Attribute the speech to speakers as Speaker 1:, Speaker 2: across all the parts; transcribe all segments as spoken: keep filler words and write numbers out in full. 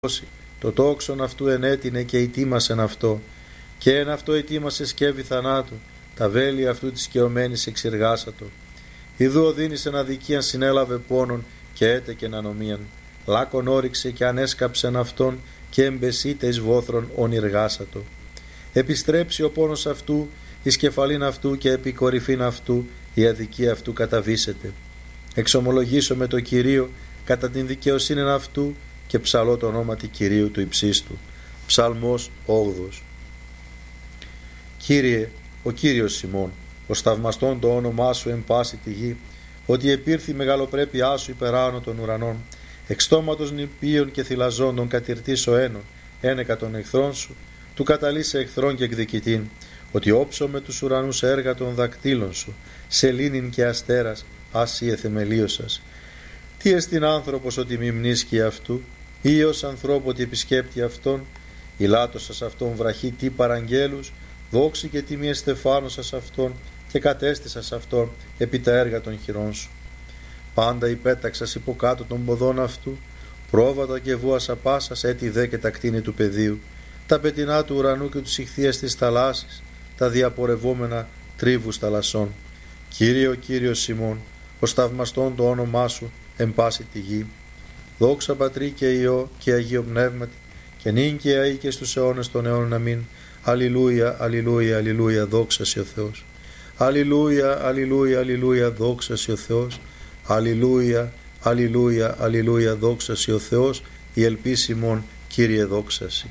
Speaker 1: το τόξον αυτού ενέτεινε και ετοίμασεν αυτό, και εν αυτό ετοίμασε σκεύη θανάτου, τα βέλη αυτού της καιωμένης εξηργάσατο. Ιδού οδύνησεν αδικίαν συνέλαβε πόνον και έτεκεν ανομίαν. Λάκον όριξε και ανέσκαψεν αυτόν και εμπεσίτε εις βόθρον ονειργάσατο. Επιστρέψει ο πόνος αυτού εις κεφαλήν αυτού και επί κορυφήν αυτού η αδικία αυτού καταβήσεται. Εξομολογήσω με το Κυρίο κατά την δικαιοσύνη αυτού και ψαλώ το ονόματι Κυρίου του υψίστου. Ψαλμός όγδοος. Κύριε, ο Κύριος ημών, ο σταυμαστόν το όνομά σου εν πάση τη γη, ότι επήρθη η μεγαλοπρέπειά σου υπεράνω των ουρανών, εξ στόματος νηπίων και θυλαζόντων κατηρτής ο ένων, ένεκα των εχθρών σου, του καταλύσε εχθρών και εκδικητήν, ότι όψω με τους ουρανούς έργα των δακτύλων σου, σελήνην και αστέρας, άσυε θεμελίωσας. Τι εστιν άνθρωπος ότι μη μνήσκει αυτού, ή ως ανθρώπου ότι επισκέπτει αυτόν, ηλάτωσας αυτόν βραχή τι παραγγέλους, δόξη και τιμή εστεφάνωσας αυτόν και κατέστησας αυτόν επί τα έργα των χειρών σου. Πάντα υπέταξας υποκάτω των ποδών αυτού, πρόβατα και βούασα πάσας έτη δε και τα κτίνη του πεδίου, τα πετεινά του ουρανού και τους ηχθείες της θαλάσσης, τα διαπορευόμενα τρίβους θαλασσών. Κύριε ο Κύριος ημών, ο σταυμαστόν το όνομά σου εν πάση τη γη. Δόξα Πατρί και Υιό και Αγίο Πνεύματι, και νυν και αεί και στους αιώνες των αιώνων αμήν. Αλληλούια, αλληλούια, αλληλούια, δόξα σοι ο Θεός. Αλληλούια, αλληλούια, αλληλούια, δόξα σοι ο Θεός. Αλληλούια, αλληλούια, αλληλούια, δόξα σοι ο Θεός, η ελπίσιμον Κύριε δόξα σοι.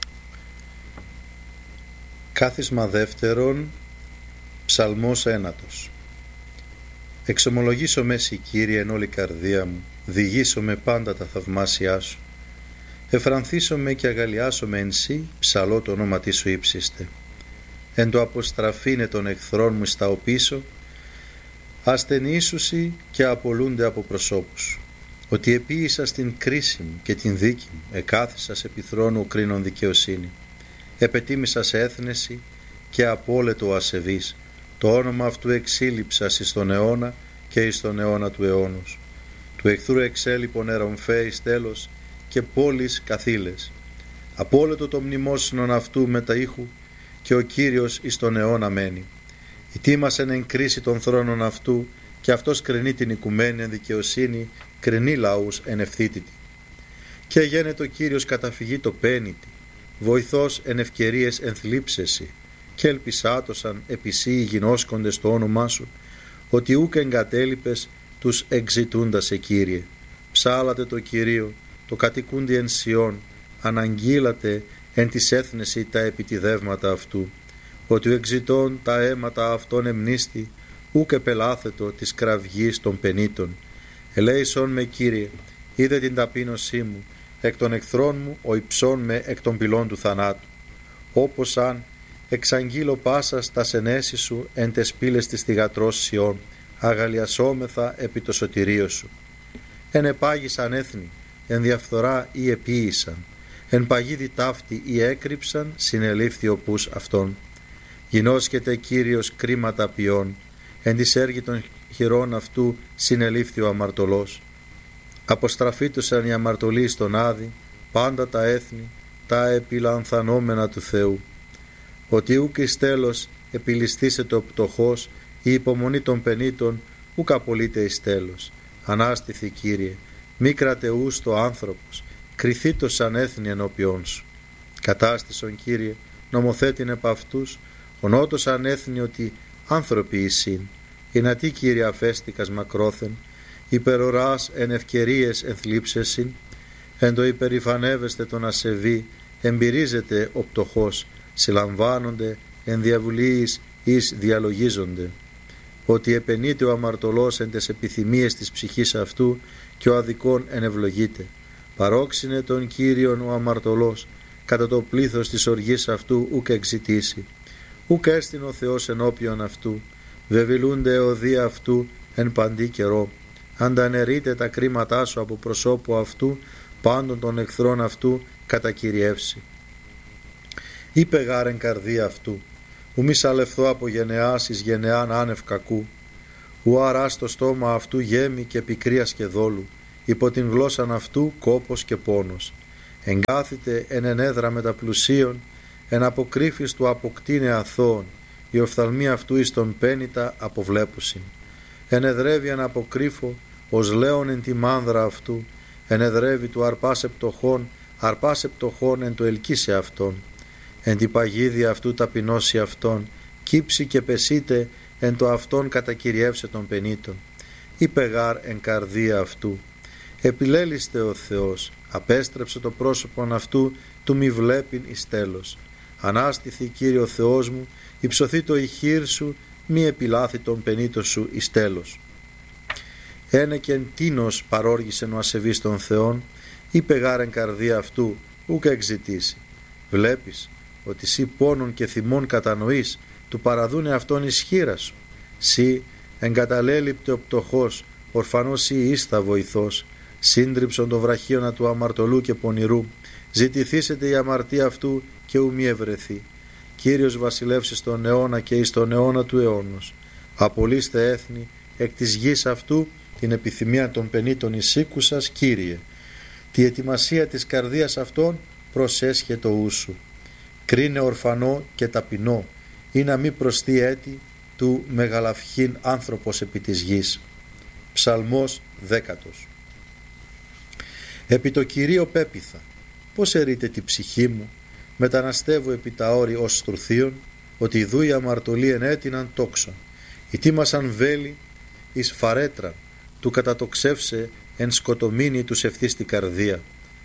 Speaker 1: Κάθισμα δεύτερον, ψαλμός ένατος. Εξομολογήσω μέση Κύριε εν όλη καρδία μου, διηγήσω με πάντα τα θαυμάσια σου. Εφρανθήσω με και αγαλιάσω με εν σύ, ψαλώ το όνομα τι σου ύψιστε. Εν το αποστραφήνε των εχθρών μου στα οπίσω, ασθενήσουσι και απολούνται από προσώπους. Ότι επίησα στην κρίση μου και την δίκη μου, εκάθισα σε επιθρόνου κρίνων δικαιοσύνη. Επετίμησα σε έθνεση και απόλετο ασεβής. Το όνομα αυτού εξήλυψα εις τον αιώνα και εις τον αιώνα του αιώνος. Του εχθρού εξέλιπον ερομφέης τέλος και πόλεις καθήλες. Απόλετο το μνημόσυνον αυτού με τα ήχου και ο Κύριος εις τον αιώνα μένει. Ητήμασεν εν κρίση των θρόνων αυτού και αυτός κρινεί την οικουμένη εν δικαιοσύνη, κρινεί λαούς εν ευθύτητη. Και γένετο Κύριος καταφυγή το πένητη, βοηθός εν ευκαιρίες εν θλίψεση, και ελπισάτωσαν επισή οι γινώσκοντες το όνομά σου, ότι ούκ εγκατέλειπες τους εξητούντας σε Κύριε. Ψάλατε το Κυρίο, το κατοικούντι εν Σιών, αναγγείλατε εν της έθνεση τα επιτιδεύματα αυτού, ότι ο εξητών τα αίματα αυτών εμνίστη, ούκ επελάθετο της κραυγής των πενήτων. Ελέησον με Κύριε, είδε την ταπείνωσή μου, εκ των εχθρών μου ο υψών με εκ των πυλών του θανάτου. Όπως αν εξαγγείλω πάσας τα σενέση σου εν τες πύλες της θυγατρός Σιών, αγαλιασόμεθα επί το σωτηρίο σου. Εν επάγησαν έθνη, εν διαφθορά ή επίησαν, εν παγίδι ταύτη ή έκρυψαν, συνελήφθη οπούς αυτών. Γινώσκεται Κύριος κρίματα ποιών, εν της έργη των χειρών αυτού συνελήφθη ο αμαρτωλός. Αποστραφήτωσαν οι αμαρτωλοί στον Άδη, πάντα τα έθνη, τα επιλανθανόμενα του Θεού. Ότι ούκ εις τέλος επιληστήσεται ο πτωχός, η υπομονή των πενήτων ούκ απολύται εις τέλος. Ανάστηθη Κύριε, μη κρατεούς το άνθρωπος, κριθήτως σαν έθνη ενώπιόν σου. Κατάστησον Κύριε, νομοθέτην επ' αυτούς, ο νότος ανέθνη ότι άνθρωποι εισήν. Ινατί Κύριε αφέστηκας μακρόθεν, υπεροράς εν ευκαιρίες ενθλίψεσιν, εν το υπερηφανεύεστε τον ασεβή, εμπειρίζεται ο πτωχός, συλλαμβάνονται εν διαβουλίης εις διαλογίζονται. Ότι επενείται ο αμαρτωλός εν τες επιθυμίες της ψυχής αυτού και ο αδικών ενευλογείται. Παρόξυνε τον Κύριον ο αμαρτωλός, κατά το πλήθος της οργής αυτού ούκ εξητήσει. Ούκ έστειν ο Θεός ενώπιον αυτού, βεβηλούνται εωδία αυτού εν παντή καιρό. Αντανερείται τα κρίματά σου από προσώπου αυτού, πάντων των εχθρών αυτού κατακυριεύσει. Είπε γάρεν καρδία αυτού, ου μη σαλευθώ από γενεάς εις γενεάν άνευ κακού, ου αράς το στόμα αυτού γέμη και πικρίας και δόλου, υπό την γλώσσαν αυτού κόπος και πόνος. εγκάθητε εν ενέδρα μεταπλουσίων, εν αποκρύφης του αποκτήνε αθώων, η οφθαλμή αυτού εις τον πένητα αποβλέπουσιν. Ενεδρεύει εν αποκρύφω, ως λέον εν τη μάνδρα αυτού, ενεδρεύει του αρπάσε πτωχών, αρπάσε πτωχών εν το ελκύσε αυτόν. Εν τη παγίδια αυτού ταπεινώσει αυτόν, κύψει και πεσείτε εν το αυτόν κατακυριεύσε των πενήτων. Είπε γάρ εν καρδία αυτού, επιλέλιστε ο Θεός, απέστρεψε το πρόσωπον αυτού, του μη βλέπειν εις τέλος. Ανάστηθη Κύριο Θεός μου, υψωθεί το ηχείρ σου, μη επιλάθη τον πενήτο σου εις τέλος. Ένεκεν τίνος παρόργησεν ο ασεβής των Θεών, είπε γάρ εν καρδία αυτού, ουκ εξητήσει. Βλέπεις ότι σύ πόνον και θυμών κατανοείς, του παραδούνε αυτόν ισχύρα σου. Σύ εγκαταλέλειπτε ο πτωχός, ορφανός σύ ήστα βοηθός, σύντριψον το βραχίωνα του αμαρτωλού και πονηρού, ζητηθήσετε η αμαρτία αυτού και ου μη ευρεθεί. Κύριος βασιλεύσει στον αιώνα και εις τον αιώνα του αιώνος. Απολύστε έθνη εκ της γης αυτού την επιθυμία των πενήτων εισήκουσας, Κύριε. Τη ετοιμασία της καρδίας αυτών προσέσχε το ούσου. Κρίνε ορφανό και ταπεινό, ή να μη προσθεί έτη του μεγαλαυχήν άνθρωπος επί της γης. Ψαλμός δέκατος. Επί το Κυρίο πέπιθα, πώς ερείτε τη ψυχή μου, μεταναστεύω επί τα όρη ως στρουθίων, ότι ιδού οι αμαρτωλοί ενέτειναν τόξον, ητήμασαν βέλη εις φαρέτραν, του κατατοξεύσε εν σκοτομήνη τους ευθύς την καρδία,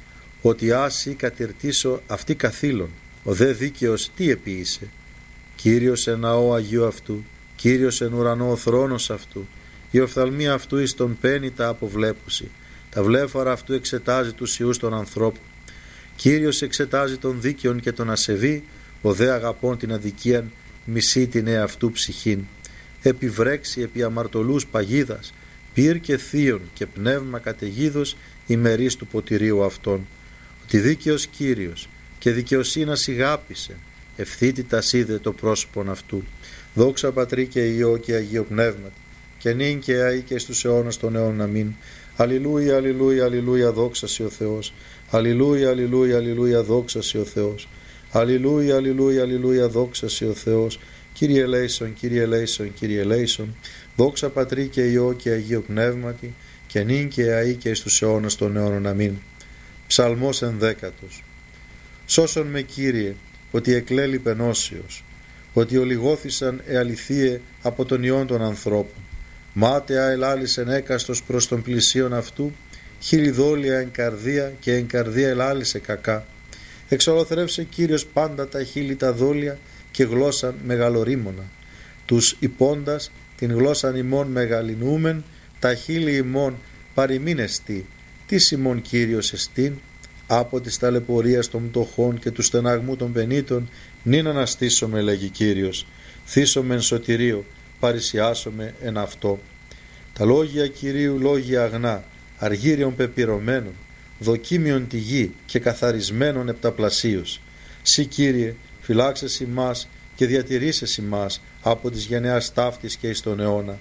Speaker 1: ότι άσυ κατηρτήσω αυτή καθήλων, ο δε δίκαιος τι επίησε. Κύριος εν ναό Αγίου αυτού, Κύριος εν ουρανό ο θρόνος αυτού, η οφθαλμή αυτού εις τον πένητα αποβλέπουση, τα βλέφαρα αυτού εξετάζει τους ιούς των ανθρώπων. Κύριος εξετάζει τον δίκαιον και τον ασεβή, ο δε αγαπών την αδικίαν μισεί την εαυτού ψυχήν. Επιβρέξει επί αμαρτωλούς παγίδας, πυρ και θείον και πνεύμα καταιγίδος ημερής του ποτηρίου αυτών. Ότι δίκαιος Κύριος και δικαιοσύνας ηγάπησε, ευθύτητας είδε το πρόσωπον αυτού. Δόξα Πατρί και Υιό και Αγίο Πνεύματι, και νυν και αεί και στους αιώνας των αιώνων αμήν. Αλληλούια, αλληλούια, αλληλούια, δόξα σοι ο Θεός. Αλληλούια, αλληλούια, αλληλούια, δόξα σοι ο Θεός. Αλληλούια, αλληλούια, αλληλούια, δόξα σοι ο Θεός. Κύριε ελέησον, Κύριε ελέησον, Κύριε ελέησον. Δόξα Πατρί και Υιό και Αγίο Πνεύματι, και νυν και αεί και στους αιώνας των αιώνων αμήν. Ψαλμός ενδέκατος. Σώσον με, Κύριε, ότι εκλέλει πενώσιος, ότι ολιγώθησαν εαληθείε από τον ιόν των ανθρώπων. Μάταια ελάλησεν έκαστος προς τον πλησίον αυτού, χιλιδόλια εν καρδία και εν καρδία ελάλησε κακά. Εξολοθρεύσε Κύριος πάντα τα χείλη τα δόλια και γλώσσαν μεγαλορίμωνα. Τους υπόντας την γλώσσαν ημών μεγαλυνούμεν, τα χείλη ημών παρημείνεστη. Τι ημών Κύριος εστίν, από της ταλαιπωρίας των πτωχών και του στεναγμού των πενήτων, νυν αναστήσομαι, λέγει Κύριος, θύσομαι εν σωτηρίο, παρησιάσομαι εν αυτό. Τα λόγια Κυρίου λόγια αγνά, αργύριον πεπυρωμένων, δοκίμιον τη γη και καθαρισμένων επταπλασίως. Συ, Κύριε, φυλάξες ημάς και διατηρήσες ημάς από της γενεάς ταύτης και εις τον αιώνα.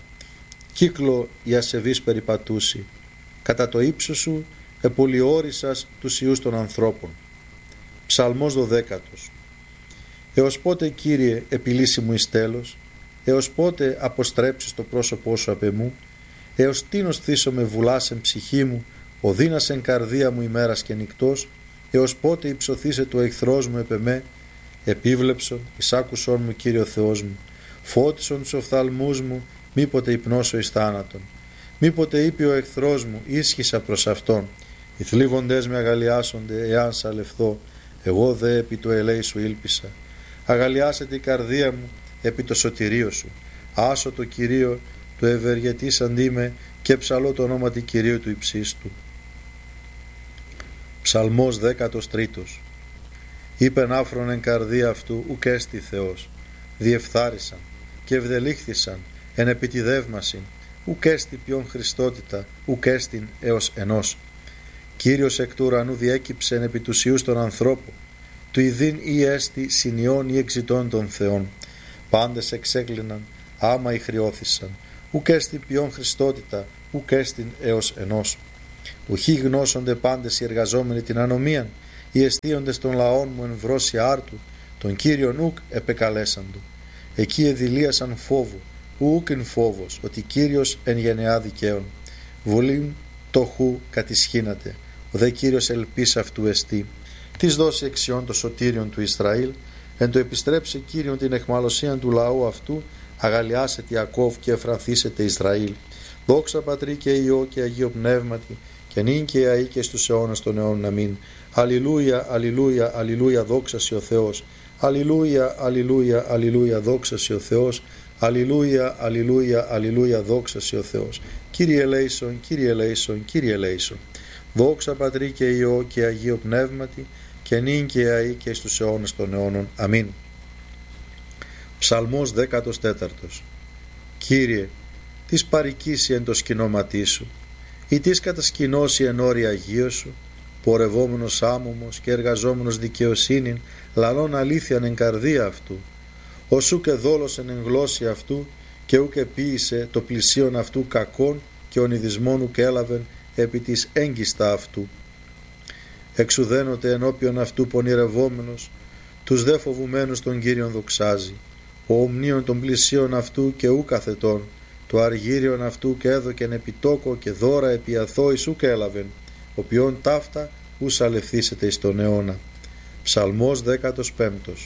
Speaker 1: Κύκλο η ασεβής περιπατούσει, κατά το ύψος σου επολιόρισας τους ιούς των ανθρώπων. Ψαλμός δωδέκατος. Έως πότε, Κύριε, επιλύσει μου εις τέλος, έως πότε αποστρέψεις το πρόσωπό σου απ' εμού, έως τίνος θύσομαι βουλάς εν ψυχή μου, οδύνας εν καρδία μου ημέρας και νυκτός, έως πότε υψωθήσε το εχθρός μου επ' εμέ, επίβλεψον, εισάκουσον μου, Κύριο Θεός μου, φώτισον τους οφθαλμούς μου, μήποτε υπνώσω εις θάνατον. Μήποτε είπε ο εχθρός μου, ίσχυσα προς αυτόν, οι θλίβοντές με αγαλιάσονται, εάν σαλευθώ, εγώ δε επί το ελέη σου ήλπισα. Αγαλιάσετε η καρδία μου επί το σωτηρίο σου. Άσω το Κυρίο του ευεργετής αντί και ψαλώ το όνομα του Κυρίου του υψίστου. Ψαλμός δέκατος τρίτος. Είπεν άφρον εν καρδία αυτού ουκ έστι Θεός. Διεφθάρισαν και ευδελήχθησαν εν επιτιδεύμασιν, ουκ έστι ποιον Χριστότητα, ουκ έστιν έως ενός. Κύριος εκ του ουρανού διέκυψεν επί τους ιούς των ανθρώπων, του ιδίν ή έστι συνειών ή εξητών των Θεών. Πάντες εξέκλειναν, άμα ηχριώθησαν, ουκ έστι ποιον Χριστότητα, ουκ έστιν έως ενός. Ουχή γνώσονται πάντες οι εργαζόμενοι την ανομίαν, οι εστίοντες των λαών μου εν βρώσει άρτου, τον Κύριον ούκ επεκαλέσαντο. Εκεί εδηλίασαν φόβο, ούκ εν φόβος, ότι Κύριος εν γενεά δικαίων. Βολήν το χου κατησχύνατε, ο δε Κύριος ελπίς αυτού εστί. Της δώσει εξιών το σωτήριον του Ισραήλ, εν το επιστρέψε Κύριον την εχμαλωσίαν του λαού αυτού, αγαλιάσετε Ιακώβ και εφρανθήσετε Ισραήλ. Δόξα Πατρί και Υιό και Αγίο Πνεύματι, και νυν και αεί και στους αιώνας των αιώνων αμήν. Αλληλούια, αλληλούια, αλληλούια, δόξα σοι ο Θεός. Αλληλούια, αλληλούια, αλληλούια, δόξα σοι ο Θεός. Αλληλούια, αλληλούια, αλληλούια, δόξα σοι ο Θεός. Κύριε ελέησον, Κύριε ελέησον, Κύριε ελέησον. Δόξα Πατρί και Υιό και Αγίο Πνεύματι, και νυν και αεί και στους αιώνας των αιώνων αμήν. Ψαλμός δέκατος τέταρτος. Κύριε, της παρικήσει εν το σκηνώματί σου, ή της κατασκηνώσει εν όρη Αγίου σου, πορευόμενος άμωμος και εργαζόμενος δικαιοσύνην, λαλών αλήθειαν εν καρδία αυτού, ως ούκ εδόλωσεν εν γλώσση αυτού, και ούκ επίησε το πλησίον αυτού κακόν, και ονειδισμόν ούκ έλαβεν επί της έγκιστα αυτού. Εξουδένωτε ενώπιον αυτού πονηρευόμενος, τους δε φοβουμένους τον Κύριον δοξάζει. Ο ομνίων των πλησίων αυτού και ου καθετών, το αργύριον αυτού και έδωκεν επιτόκο και δώρα επί αθώης ουκ έλαβεν, οποίον ταύτα ους αλευθύσετε εις τον αιώνα. Ψαλμός δέκατος πέμπτος.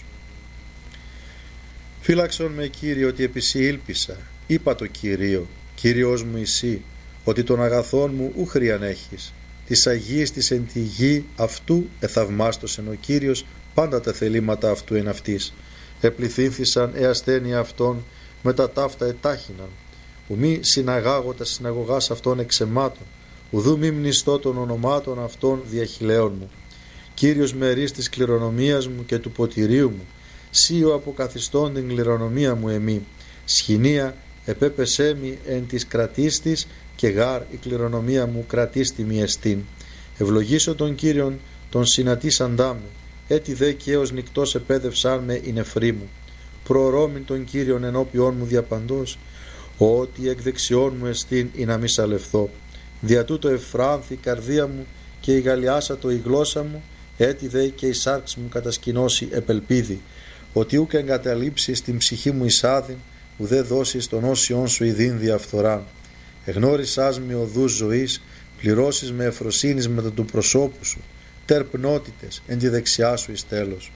Speaker 1: Φύλαξον με, Κύριε, ότι επί σοι ήλπισα, είπα το Κυρίο, Κύριος μου εσύ, ότι των αγαθών μου ου χρίαν έχεις. Της Αγίας της εν τη γη αυτού εθαυμάστοσεν ο Κύριος, πάντα τα θελήματα αυτού εν αυτής. Επληθύνθησαν ε ασθένεια αυτών, με τα ταύτα ετάχυναν. Ουμή συναγάγω τα συναγωγάς αυτών εξαιμάτων, ουδού μη μνηστώ των ονομάτων αυτών διαχειλαίων μου. Κύριος μερής της κληρονομίας μου και του ποτηρίου μου, σύ ο αποκαθιστών την κληρονομία μου εμή. Σχοινία επέπεσέ μη εν της κρατίστης, και γάρ η κληρονομία μου κρατίστη μη εστίν. Ευλογήσω τον Κύριον τον συνατήσαντά με, έτι δε και έως νυκτός επέδευσάν με η νεφρή μου. Προωρώμην τον Κύριον ενώπιόν μου διαπαντός, ότι εκ δεξιών μου εστίν ή να μη σαλευθώ. Δια τούτο εφράνθη η καρδία μου και η γαλιάσατο η γλώσσα μου, έτι δε και η σάρξ μου κατασκηνώσει επελπίδη, ότι ούκ εγκαταλείψεις την ψυχή μου εισάδην, ουδέ δώσεις τον όσιον σου ειδήν διαφθοράν. Εγνώρισάς με οδούς ζωής, πληρώσεις με εφροσύνης μετά του προσώπου σου, τερπνότητες εν τη δεξιά σου εις τέλος.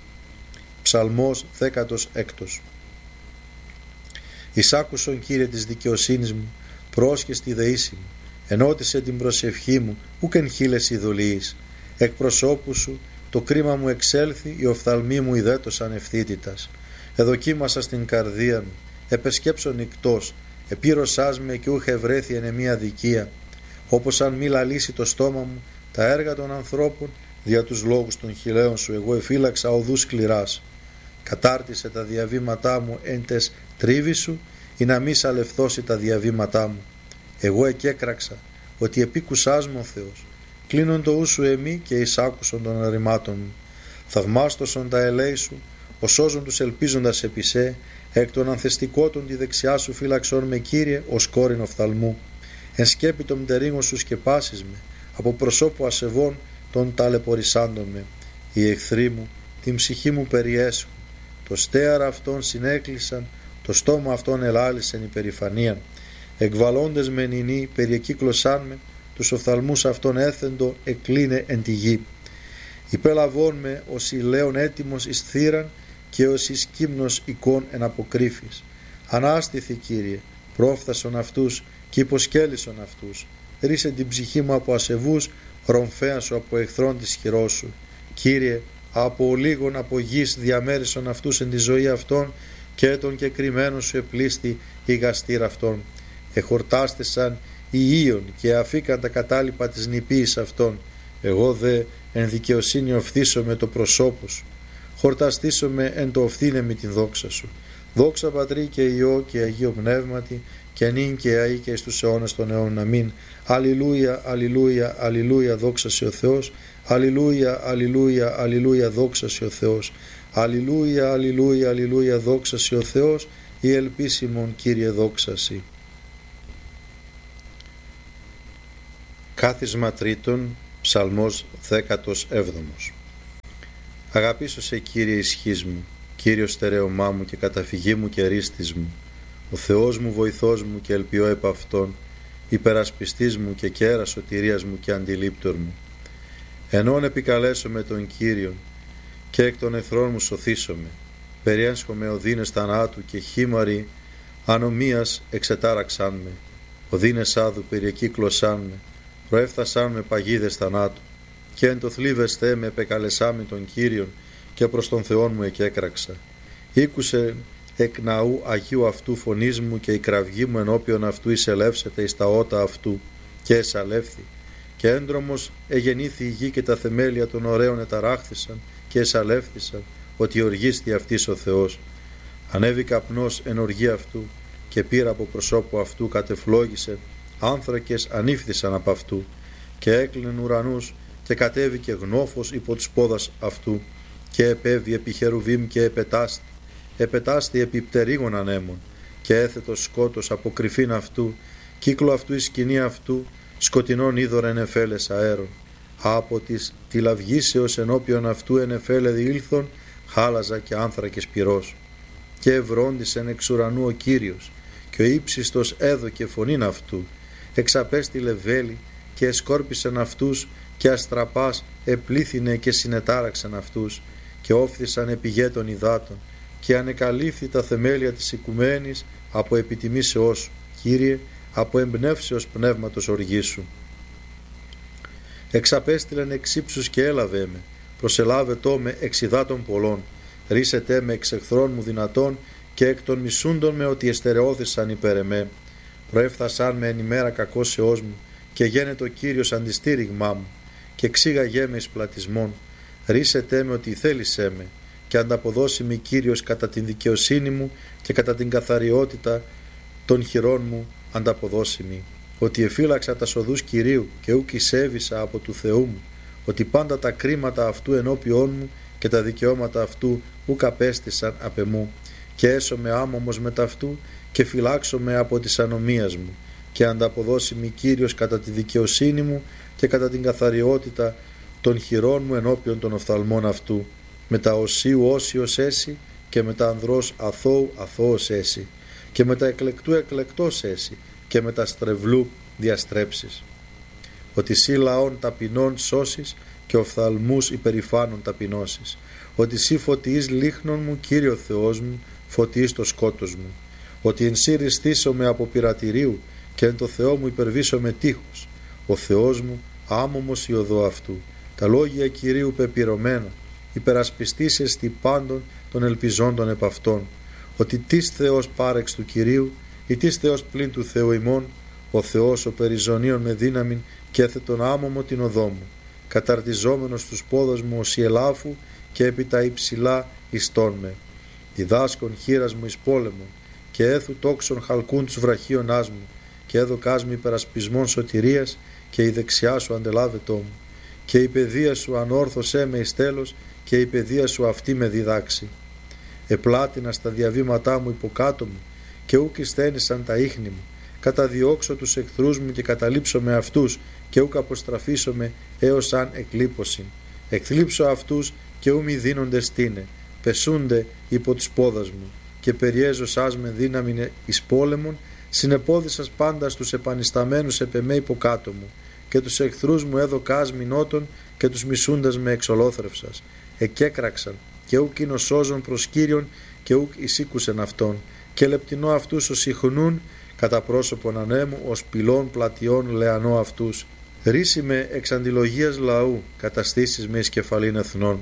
Speaker 1: Ψαλμός δέκατος έκτος. Εισάκουσον, Κύριε, της δικαιοσύνης μου, πρόσχες τη δεήση μου, ενώτισε την προσευχή μου, ούκ εν χείλες ειδωλίης. Εκ προσώπου σου το κρίμα μου εξέλθει, οι οφθαλμοί μου ιδέτωσαν ευθύτητας. Εδοκίμασα στην καρδία μου, επεσκέψον νυκτός, επήρωσάς με και ούχε βρέθη εν εμή αδικία. Όπως αν μη λαλήσει το στόμα μου τα έργα των ανθρώπων, δια τους λόγους των χιλέων σου εγώ εφύλαξα οδούς σκληράς. Κατάρτισε τα διαβήματά μου εν τες τρίβη σου, ή να μη σαλευθώσει τα διαβήματά μου. Εγώ εκέκραξα ότι επίκουσάς μου ο Θεός. Κλείνον το ου σου εμεί και εισάκουσον των αρρημάτων μου. Θαυμάστοσον τα ελέη σου, οσόζον τους ελπίζοντας επί σε, εκ των ανθεστικότων τη δεξιά σου φύλαξον με, Κύριε, ως κόρην οφθαλμού. Εν σκέπη των μτερίγων σου σκεπάσεις με, από προσώπου ασεβών των ταλαιπωρησάντων με. Οι εχθροί μου την ψυχή μου περιέσχουν, το στέαρα αυτών συνέκλεισαν, το στόμα αυτών ελάλησεν υπερηφανίαν. Εκβαλώντες με νηνή περιεκύκλωσάν με, τους οφθαλμούς αυτών έθεντο εκλίνε εν τη γη. Υπέλαβόν με ως ηλέον έτοιμος εις θύραν, και ως εις κύμνος εικόν εν αποκρύφης. Ανάστηθη, Κύριε, πρόφθασον αυτούς και υποσκέλισον αυτούς. Ρίσε την ψυχή μου από ασεβούς, ρομφέαν σου από εχθρών της χειρός σου. Κύριε, από ολίγων από γης διαμέρισον αυτούς εν τη ζωή αυτών, και τον κεκριμένον σου επλήστη η γαστήρα αυτών. Εχορτάστησαν οι ίων και αφήκαν τα κατάλοιπα της νηπίης αυτών. Εγώ δε εν δικαιοσύνη οφθήσω με το προσώπου σου. Χορταστήσω με εν το οφθήνε με την δόξα σου. Δόξα Πατρί και Υιό και Αγίο Πνεύματι, και νυν και αεί και στους αιώνας των αιώνων αμήν. Αλληλούια, αλληλούια, αλληλούια, δόξα σοι ο Θεός. Αλληλούια, αλληλούια, αλληλούια, δόξα σοι ο Θεός. Αλληλούια, αλληλούια, αλληλούια, δόξα σοι ο Θεός. Η ελπίσιμον, Κύριε, δόξα σοι. Κάθισμα τρίτον, Ψαλμός δέκατος έβδομος. Αγαπήσω σε, Κύριε, ισχύς μου, Κύριος στερέωμά μου και καταφυγή μου και ρίστης μου, ο Θεός μου, βοηθός μου και ελπιώ επ' Αυτόν, υπερασπιστής μου και κέρας σωτηρίας μου και αντιλήπτορ μου. Ενών επικαλέσω με τον Κύριον και εκ των εχθρών μου σωθήσομαι, περιέσχομαι οδύνες θανάτου και χήμαροι ανομίας εξετάραξαν με, οδύνες άδου περιεκύκλωσαν με, προέφθασαν με παγίδες θανάτου, και εν το θλίβες Θεέ με επεκαλεσάμι τον Κύριον και προς τον Θεόν μου εκέκραξα. Ήκουσε εκ ναού Αγίου αυτού φωνής μου και η κραυγή μου ενώπιον αυτού εισελεύσεται εις τα ότα αυτού και εσαλεύθη. Και έντρομος εγεννήθη η γη και τα θεμέλια των ωραίων εταράχθησαν και εσαλεύθησαν ότι οργίστη αυτής ο Θεός. Ανέβη καπνός εν οργή αυτού και πήρα από προσώπου αυτού κατεφλόγησε, άνθρακες ανήφθησαν από αυτού και έκλεινεν ουρανούς και κατέβηκε γνώφος υπό τους πόδας αυτού και επέβη επί χερουβίμ και επετάστη, επετάστη επί πτερίγων ανέμων και έθετος σκότος από κρυφήν αυτού, κύκλο αυτού η σκηνή αυτού, σκοτεινών είδωρ ενεφέλες αέρων. Από της τυλαυγήσεως ενώπιον αυτού ενεφέλε διήλθον, χάλαζα και άνθρακες πυρός. Και ευρώντισεν εξ ουρανού ο Κύριος, και ο ύψιστος έδωκε φωνήν αυτού, εξαπέστειλε βέλη και εσκόρπισεν αυτούς, και αστραπάς επλήθυνε και συνετάραξαν αυτούς, και όφθησαν επί των υδάτων, και ανεκαλύφθη τα θεμέλια της οικουμένης από επιτιμήσεώς σου, Κύριε, από εμπνεύσεως πνεύματος οργής σου. Εξαπέστειλεν εξ ύψους και έλαβε με, προσελάβετό με εξ υδάτων πολλών, ρίσετε με εξ εχθρών μου δυνατών και εκ των μισούντων με ότι εστερεώθησαν υπέρ εμέ. Προέφθασαν με εν ημέρα κακώσεώς μου και γένετο ο Κύριος αντιστήριγμά μου και ξήγαγέ με εις πλατισμόν. Ρίσετε με ότι θέλησέ με και ανταποδώσει με Κύριος κατά την δικαιοσύνη μου και κατά την καθαριότητα των χειρών μου ανταποδώσιμη. Ότι εφύλαξα τα σοδούς Κυρίου και ούκ εισέβησα από του Θεού μου, ότι πάντα τα κρίματα αυτού ενώπιόν μου και τα δικαιώματα αυτού ούκ απέστησαν απ' εμού, και έσωμαι άμωμος μετ' αυτού και φυλάξομαι από της ανομίας μου, και ανταποδώσιμη Κύριος κατά τη δικαιοσύνη μου και κατά την καθαριότητα των χειρών μου ενώπιον των οφθαλμών αυτού, με τα οσίου όσιος έσυ και με τα ανδρός αθώου αθώος έσυ, και με τα εκλεκτού εκλεκτός έσυ, και με τα στρεβλού διαστρέψεις. Ότι σύ λαών ταπεινών σώσεις και οφθαλμούς υπερηφάνων ταπεινώσεις. Ότι σύ φωτιείς λίχνων μου, Κύριο Θεός μου, φωτιείς το σκότος μου. Ότι εν σύ ριστήσομαι από πειρατηρίου και εν το Θεό μου υπερβήσομαι τείχος. Ο Θεός μου άμωμος η οδό αυτού. Τα λόγια Κυρίου πεπυρωμένα, υπερασπιστής εστι πάντων των ελπιζόντων επ' αυτών. Ότι τις Θεός πάρεξ του Κυρίου, ή τις Θεός πλην του Θεού ημών, ο Θεός ο περιζωνίων με δύναμην και έθετον άμωμο την οδό μου, καταρτιζόμενος τους πόδους μου ως ελάφου και επί τα υψηλά ιστών με. Διδάσκον χείρας μου εις πόλεμον και έθου τόξον χαλκούν τους βραχίωνάς μου, και έδωκάς μου υπερασπισμών σωτηρίας και η δεξιά σου αντελάβετό μου, και η παιδεία σου ανόρθωσέ με εις τέλος και η παιδεία σου αυτή με διδάξει. Επλάτινα στα διαβήματά μου υποκάτω μου και ούκ εισθένησαν τα ίχνη μου. Καταδιώξω τους εχθρούς μου και καταλήψω με αυτούς και ούκ αποστραφήσω με έως αν εκλείπωσιν. Εκθλίψω αυτούς και ου μη δίνονται στήνε, πεσούνται υπό τους πόδας μου, και περιέζω σας με δύναμη εις πόλεμον, συνεπόδισας πάντα στους επανισταμένους επ' εμέ υποκάτω μου, και τους εχθρούς μου έδωκάς μηνότων και τους μισούντας με εξολόθρευσας. Εκέκραξαν και ούκ είναι σώζον προς Κύριον και ούκ εισήκουσεν αυτόν, και λεπτινώ αυτούς ως ιχνούν κατά πρόσωπον ανέμου ως πυλών πλατιών λεανό αυτούς. Ρίση με εξ αντιλογίας λαού, καταστήσεις με εις κεφαλήν εθνών.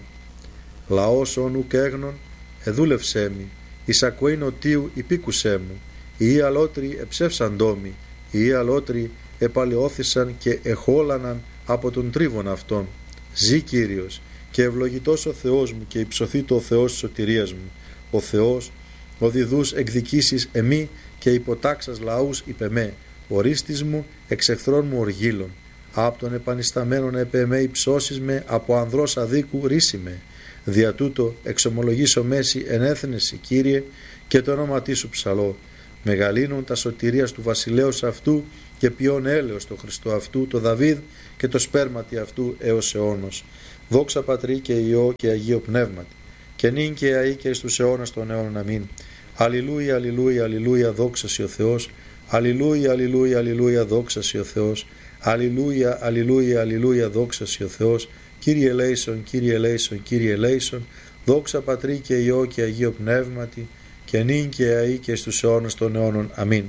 Speaker 1: Λαός όν ουκ έγνων, εδούλευσέ μη, εις ακοήν οτίου υπήκουσέ μου. Οι αλότροι εψεύσαντό μη, οι αλότροι επαλαιώθησαν και εχόλαναν από τον τρίβον αυτών. Ζή Κύριος, και ευλογητός ο Θεός μου, και υψωθήτω ο Θεός της σωτηρίας μου. Ο Θεός, ο διδούς εκδικήσεις εμεί και υποτάξας λαούς υπ' εμέ. Ορίστης μου εξ εχθρών μου οργύλων. Απ' των επανισταμένων επ' εμέ υψώσεις με, από ανδρός αδίκου ρίση με. Δια τούτο εξομολογήσω μέση ενέθνεση, Κύριε, και το όνομα σου ψαλώ. Μεγαλύνουν τα σωτηρίας του βασιλέως αυτού και ποιον έλεος το Χριστό αυτού, το Δαβίδ και το σπέρματι αυτού έως αιώνος. Δόξα Πατρί και Υιό και Αγίο Πνεύματι, και νυν και αεί και εις τους αιώνας των αιώνων. Αμήν. Αλληλούια, αλληλούια, αλληλούια, δόξα σοι ο Θεός. Αλληλούια, αλληλούια, αλληλούια, δόξα σοι ο Θεός. Αλληλούια, αλληλούια, αλληλούια, δόξα σοι ο Θεός. Κύριε ελέησον, Κύριε ελέησον, Κύριε ελέησον. Δόξα Πατρί και Υιό και Αγίο Πνεύματι, και νυν και αεί και εις τους αιώνας των αιώνων. Αμήν.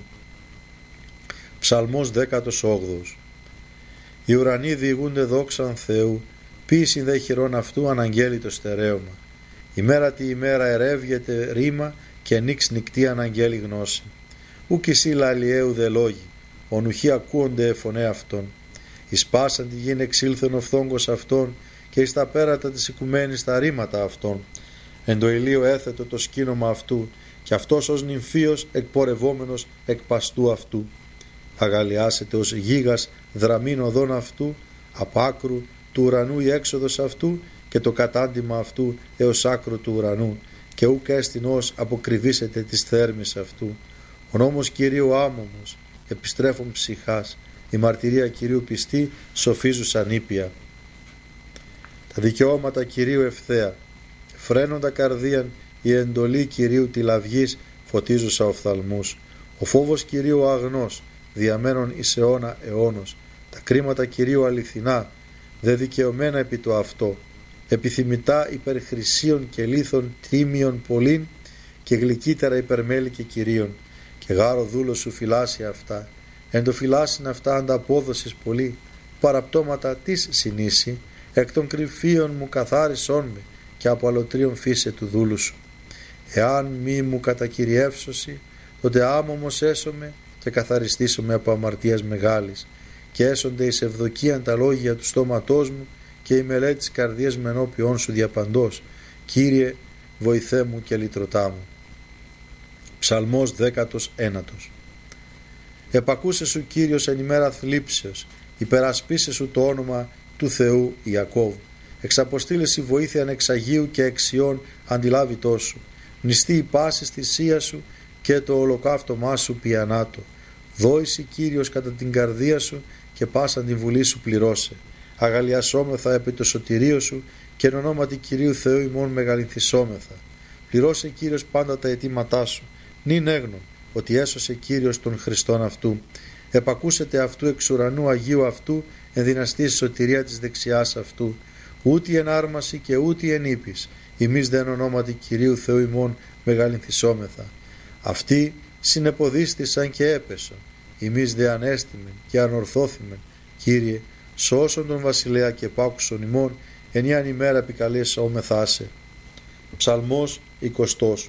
Speaker 1: Ψαλμός δέκατος όγδοος. Οι ουρανοί διηγούνται δόξαν Θεού, ποίησιν δε χειρών αυτού αναγγέλει το στερέωμα. Ημέρα τη ημέρα ερεύγεται ρήμα, και νύξ νυκτή αναγγέλει γνώση. Ούκ εσύ λαλιαίου δε λόγοι, ονουχοί ακούονται φωνέ αυτών. Εις πάσαν τη γην εξήλθεν ο φθόγκος αυτών, και εις τα πέρατα της οικουμένης τα ρήματα αυτών. Εν το ηλίο έθετο το σκήνομα αυτού, και αυτός ως νυμφίος εκπορευόμενος εκ παστού αυτού. Αγαλιάσετε ως γίγας δραμήν οδόν αυτού, απ' άκρου του ουρανού η έξοδος αυτού, και το κατάντημα αυτού έως άκρου του ουρανού, και ούκ έστιν ως αποκριβήσετε της θέρμης αυτού. Ο νόμος Κυρίου άμωμος, επιστρέφων ψυχάς, η μαρτυρία Κυρίου πιστή, σοφίζουσαν ήπια. Τα δικαιώματα Κυρίου ευθέα, φρένοντα καρδίαν η εντολή Κυρίου τηλαυγής, φωτίζουσα οφθαλμούς. Ο φόβος Κυρίου αγνός, διαμένων εις αιώνα αιώνος. Τα κρίματα Κυρίου αληθινά, δε δικαιωμένα επί το αυτό. Επιθυμητά υπερ χρυσίων και λίθων τίμιων πολλήν, και γλυκύτερα υπερμέλη και Κυρίων. Και γάρο δούλος σου φυλάσσει αυτά. Εν το φυλάσσιν αυτά ανταπόδοσης πολύ, παραπτώματα της συνήσει, εκ των κρυφίων μου καθάρισόν με, και από αλωτρίων φύσε του δούλου σου. Εάν μη μου κατακυριεύσωση, τότε άμωμος έσωμε, και καθαριστήσομαι από αμαρτίας μεγάλης, και έσονται εις ευδοκίαν τα λόγια του στόματός μου, και η μελέτη της καρδίας με ενώπιόν σου διαπαντός. Κύριε, βοηθέ μου και λυτρωτά μου. Ψαλμός δέκατος ένατος. Επακούσε σου Κύριος εν ημέρα θλίψεως, υπερασπίσε σου το όνομα του Θεού Ιακώβ. Εξαποστήλεση βοήθειαν εξ Αγίου και εξιών αντιλάβητός σου. Μνηστεί η πάση θυσία σου, και το ολοκαύτωμά σου πιανάτο. Δόηση Κύριος κατά την καρδία σου, και πάσαν την βουλή σου πληρώσε. Αγαλιασόμεθα επί το σωτηρίο σου, και εν ονόματι Κυρίου Θεού ημών μεγαλυνθισόμεθα. Πληρώσε Κύριος πάντα τα αιτήματά σου. Νυν έγνων ότι έσωσε Κύριος τον Χριστόν αυτού. Επακούσετε αυτού εξ ουρανού Αγίου αυτού, εν δυναστή σωτηρία της δεξιάς αυτού. Ούτε εν άρμαση και ούτε εν ύπης, ημείς δε εν ονόματι Κυρίου Θεού ημών μεγαλυνθισόμεθα. Αυτοί συνεποδίστησαν και έπεσαν, ημείς δε ανέστημεν και ανορθώθημεν. Κύριε, σώσον τον βασιλέα και πάκουσον ημών, ενίαν ημέρα επικαλέσόμεθά σε. Ψαλμός εικοστός.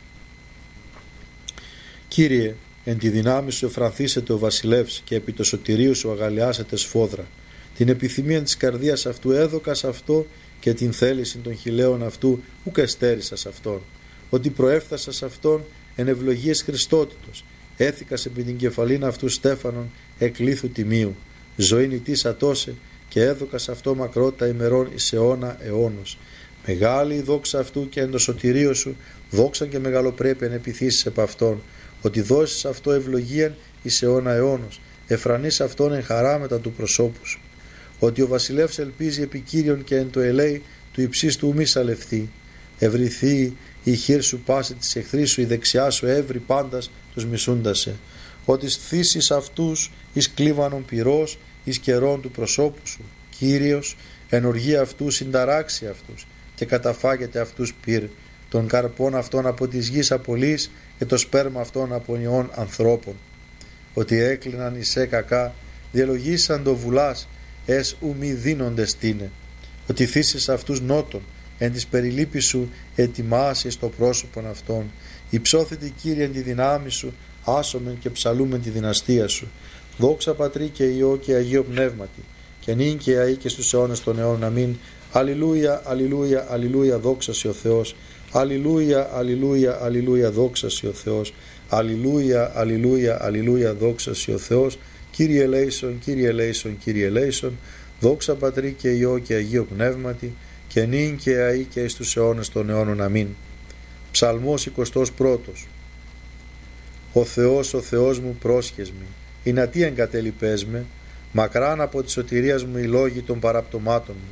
Speaker 1: Κύριε, εν τη δυνάμει σου εφρανθήσετε ο βασιλεύς, και επί το σωτηρίου σου αγαλιάσετε σφόδρα. Την επιθυμία της καρδίας αυτού έδωκας αυτό, και την θέληση των χιλέων αυτού ουκ εστέρισας αυτόν. Ότι προέφθασας αυτόν εν ευλογίες Χριστότητος, έθηκας επί την κεφαλήν αυτού στέφανον εκ λίθου τιμίου. Ζωήν ητής ατώσε, και έδωκας αυτό μακρότητα ημερών εις αιώνα αιώνος. Μεγάλη η δόξα αυτού, και εν το σωτηρίο σου δόξαν και μεγαλοπρέπειαν επιθύσεις επ' αυτόν. Ότι δώσεις αυτό ευλογίαν εις αιώνα αιώνος, εφρανείς αυτόν εν χαρά μετά του προσώπου σου. Ότι ο βασιλεύς ελπίζει επί Κύριον, και εν το ελέη του υψίστου μη σαλευθεί. Ευρυθεί η χείρ σου πάση της εχθρής σου, η δεξιά σου έβρι πάντας τους μισούντασε. Ότι θύσεις αυτούς εις κλίβανον πυρός, εις καιρών του προσώπου σου. Κύριος εν οργή αυτού συνταράξει αυτούς, και καταφάγεται αυτούς πυρ, των καρπών αυτών από της γης απολύς, και το σπέρμα αυτών από ιών ανθρώπων. Ότι έκλειναν εις σε κακά, διαλογήσαν το βουλάς, εσ ου μη δίνονται στήνε. Ότι θύσεις αυτούς νότων, εν της περιλήπης σου ετοιμάσεις το πρόσωπον αυτών. Υψώθητη Κύριε εν τη δυνάμει σου, άσομεν και ψαλούμεν τη δυναστεία σου. Δόξα Πατρί και Υιό και Αγίο Πνεύματι, και νυν και αεί και στους αιώνας των αιώνων. Αμήν. Αλληλούια, αλληλούια, αλληλούια, δόξα σοι ο Θεός. Αλληλούια, αλληλούια, αλληλούια, δόξα σοι ο Θεός. Αλληλούια, αλληλούια, αλληλούια, δόξα σοι ο Θεός. Κύριε ελέησον, Κύριε ελέησον, Κύριε ελέησον. Δόξα Πατρί και Υιό και Αγίο Πνεύματι, και νυν και αεί και εις τους αιώνας των αιώνων. Αμήν. Ψαλμός εικοστός πρώτος. Ο Θεός, ο Θεός μου πρόσχες μη, ή να τι εγκατέλειπες με, μακράν από τη σωτηρίας μου οι λόγοι των παραπτωμάτων μου.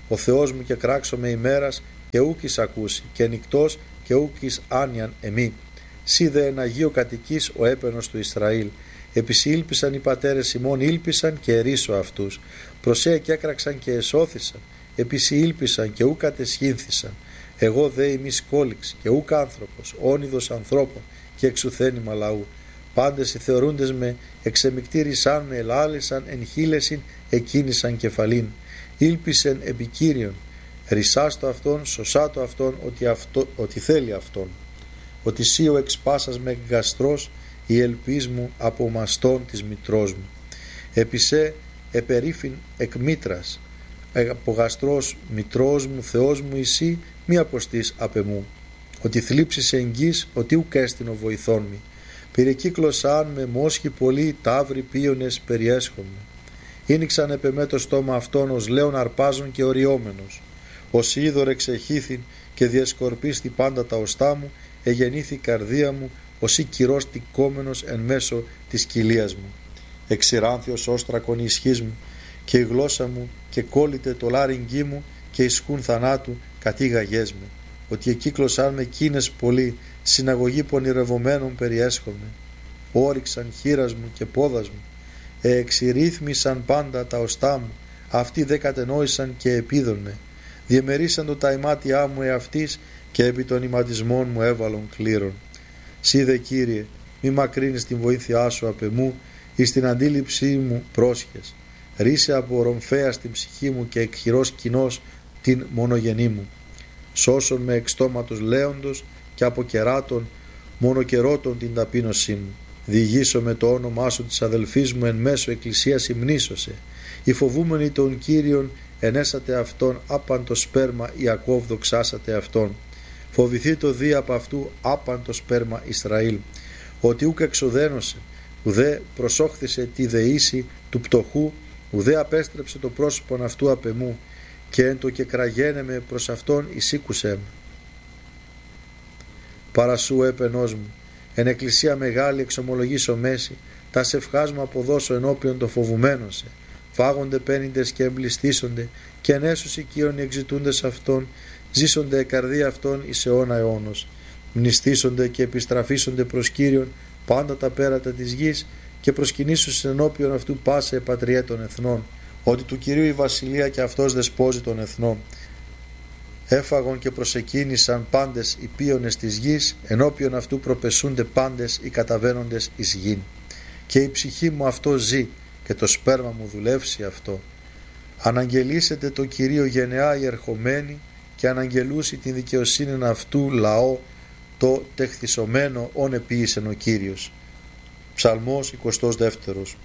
Speaker 1: ο Θεός μου και κράξομαι ημέρας και ούκ εις ακούσει, και νυκτός και ούκ εις άνοιαν εμή. Σύ δε εν Αγίο κατοικείς ο έπαινος του Ισραήλ. Επισή ήλπισαν οι πατέρες ημών, ήλπισαν και ερίσω αυτούς. Προσέ και έκραξαν και εσώθησαν. Επισή ήλπισαν και ούκ κατεσχύνθησαν. Εγώ δε ημί σκόληξ και ούκ άνθρωπος, όνειδος ανθρώπων και εξουθένημα λαού. Πάντες οι θεωρούντες με εξεμικτήρισαν με ελάλησαν εν χείλεσιν εκκίνησαν κεφαλήν. Ήλπισεν επικύριον, ρισάστο αυτόν, σωσάτο αυτόν, ότι, αυτό, ότι θέλει αυτόν. Ότι σύ ο εξπάσας με γαστρός, η ελπίς μου από μαστών της μητρός μου. Επισέ επερίφην εκ μήτρας, από γαστρός μητρός μου, Θεός μου εσύ, μη αποστείς απ' εμού. Ότι θλίψεις εγγύς, ότι ουκ έστειν ο βοηθόν μη. Πυρεκύκλωσαν με μόσχοι πολλοί ταύροι πίονες περιέσχομαι. Ήνιξαν επ' εμέ το στόμα αυτόν ως λέον αρπάζων και οριόμενος. Ως είδωρ εξεχήθην και διασκορπίστη πάντα τα οστά μου, εγεννήθη η καρδία μου, ως ή κυρός τικόμενος εν μέσω της κοιλίας μου. Εξηράνθιος όστρακον η ισχύς μου, και η γλώσσα μου, και κόλλητε το λάριγγί μου, και ισχούν θανάτου κατήγαγές με. Ότι εκύκλωσαν με κίνες πολλοί, συναγωγή πονηρευομένων περιέσχομαι. Όριξαν χείρας μου και πόδας μου, εξηρύθμισαν πάντα τα οστά μου, αυτοί δε κατενόησαν και επίδον με. Διεμερίσαν το τα ημάτια μου εαυτής, και επί των ηματισμών μου έβαλον κλήρων. Σύ δε Κύριε, μη μακρύνεις την βοήθειά σου απ' εμού, εις την αντίληψή μου πρόσχες. Ρίσε από ρομφαία στην ψυχή μου και εκχειρός κοινός την μονογενή μου. Σώσον με εξ στόματος λέοντος και από κεράτων μονοκερότων την ταπείνωσή μου. Διηγήσω με το όνομά σου της αδελφής μου εν μέσω εκκλησίας υμνήσωσε. Οι φοβούμενοι των Κύριων ενέσατε αυτόν άπαν το σπέρμα Ιακώβ δοξάσατε αυτόν. Φοβηθεί το δι από αυτού άπαν το σπέρμα Ισραήλ. Ότι ούκ εξοδένωσε, ουδέ προσόχθησε τη δεήση του πτωχού, ουδέ απέστρεψε το πρόσωπον αυτού απ' εμού, και εν το και κραγένε με προς αυτόν εισήκουσέ με. Παρασού έπαινός μου, εν εκκλησία μεγάλη εξομολογήσω μέση, τα σευχάς μου αποδώσω ενώπιον το φοβουμένων σε. Φάγονται πένιντες και εμπληστήσονται, και εν έσους οικείων οι εξητούντες αυτών, ζήσονται καρδία αυτών εις αιώνα αιώνος. Μνηστήσονται και επιστραφήσονται προς Κύριον πάντα τα πέρατα της γης, και προσκυνήσουν ενώπιον αυτού πάσε πατριά των εθνών, ότι του Κυρίου η βασιλεία και αυτός δεσπόζει των εθνών. Έφαγον και προσεκίνησαν πάντες οι πίονες της γης, ενώπιον αυτού προπεσούνται πάντες οι καταβαίνοντες εις γην. Και η ψυχή μου αυτό ζει, και το σπέρμα μου δουλεύσει αυτό. Αναγγελίσετε το Κυρίο γενεά οι ερχομένοι, και αναγγελούσει την δικαιοσύνη αυτού λαό, το τεχθισωμένο όν επίησεν ο Κύριος. Ψαλμός εικοστός δεύτερος.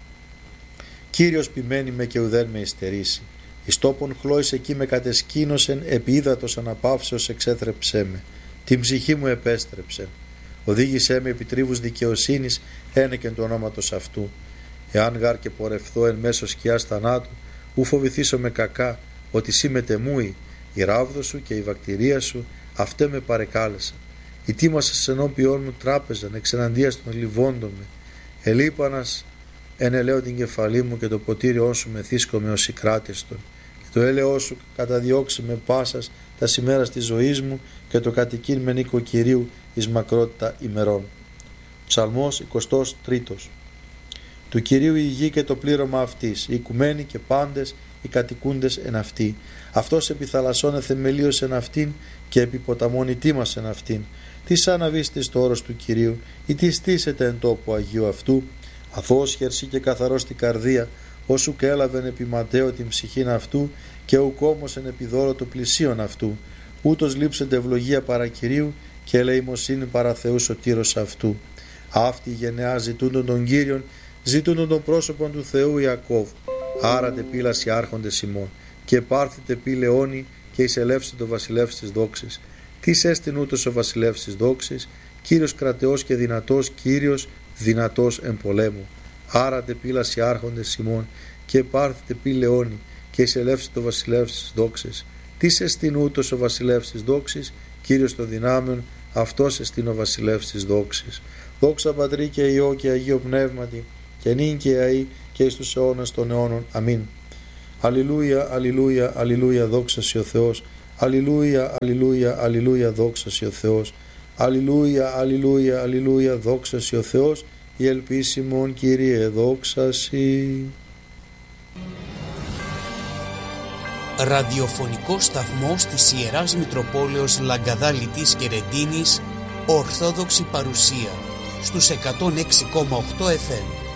Speaker 1: Κύριος ποιμένη με και ουδέν με υστερήσει. Εις τόπον χλώης εκεί με κατεσκήνωσεν, επί ύδατος αναπαύσεως εξέθρεψέ με. Την ψυχή μου επέστρεψε. Οδήγησέ με επί τρίβους δικαιοσύνης, ένεκεν του ονόματος αυτού. Εάν γάρ και πορευθώ εν μέσω σκιάς θανάτου, ου φοβηθήσω με κακά, ότι σύ μετεμούει, η ράβδο σου και η βακτηρία σου, αυτέ με παρεκάλεσαν. Ητήμασες ενώπιόν μου τράπεζαν, εξεναντίας των λιβόντων με. Ελείπανας εν ελέω την κεφαλή μου, και το ποτήριό σου μεθύσκομαι ως ικράτιστον. Και το έλεό σου καταδιώξει με πάσας τα σημέρας της ζωής μου, και το κατοικήν με νίκο Κυρίου εις μακρότητα ημερών. Ψαλμός εικοστός τρίτος. Του Κυρίου η γη και το πλήρωμα αυτής, οι οικουμένοι και πάντες οι κατοικούντες εν αυτή. Αυτός επί θαλασσών εθεμελίωσεν αυτήν, και επί ποταμών ητήμασεν αυτήν. Τι σαν αβήστε στο όρος του Κυρίου, ή τι στήσετε εν τόπο Αγίου αυτού. Αθώος χερσί και καθαρός την καρδία, όσου και έλαβεν επί ματέο την ψυχήν αυτού, και ουκ όμως εν επιδόλο το πλησίον αυτού. Ούτως λείψετε ευλογία παρά Κυρίου, και ελεημοσύνη παρά Θεού σωτήρος αυτού. Αυτή η γενεά ζητούντον τον Κύριον, ζητούντον τον πρόσωπον του Θεού Ιακώβ. Άρατε πύλας οι άρχοντες ημών, και πάρθητε πύ λεόνι, και εισελεύσετε το βασιλεύς της δόξης. Τις έστειν ούτως ο βασιλεύς της δόξης, Κύριος κρατεός και δυνατός, Κύριος δυνατός εν πολέμου. Άρατε πύλας οι άρχοντες ημών, και πάρθητε πύ λεόνι, και εισελεύσετε το βασιλεύς της δόξης. Τις έστειν ούτως ο βασιλεύς της δόξης, Κύριος των δυνάμεων, αυτός εστίν ο βασιλεύς της δόξης. Δόξα Πατρί και Υιό και Αγίο Πνεύματι, και νυν και αεί και εις τους αιώνας των αιώνων. Αμήν. Αλληλούια, αλληλούια, αλληλούια, δόξα σοι ο Θεός. Αλληλούια, αλληλούια, αλληλούια, δόξα σοι ο Θεός. Αλληλούια, αλληλούια, αλληλούια, δόξα σοι ο Θεός. Η ελπίσιμον Κύριε, δόξα σοι.
Speaker 2: Ραδιοφωνικό σταθμός της Ιεράς Μητροπόλεως Λαγκαδά Λιτής και Ρεντίνης, Ορθόδοξη παρουσία στους εκατόν έξι κόμμα οκτώ εφ εμ.